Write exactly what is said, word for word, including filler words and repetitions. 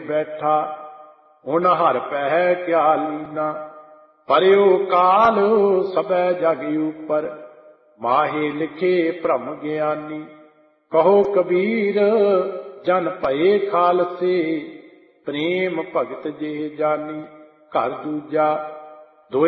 बैठा, हुन हर पह क्या लीना। परयो काल सबै जग ऊपर, माहे लिखे भ्रम ज्ञानी। कहो कबीर जन भये खालसे, प्रेम भगत जे जानी। घर दूजा